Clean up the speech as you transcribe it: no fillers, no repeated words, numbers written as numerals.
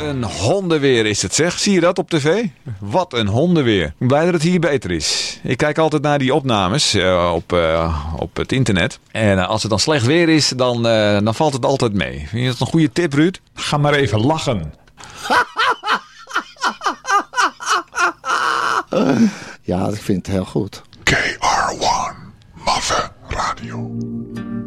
een hondenweer is het, zeg. Zie je dat op tv? Wat een hondenweer. Ik ben blij dat het hier beter is. Ik kijk altijd naar die opnames op het internet. En als het dan slecht weer is, dan valt het altijd mee. Vind je dat een goede tip, Ruud? Ga maar even lachen. Ja, ik vind het heel goed. KR1 Maffe Radio.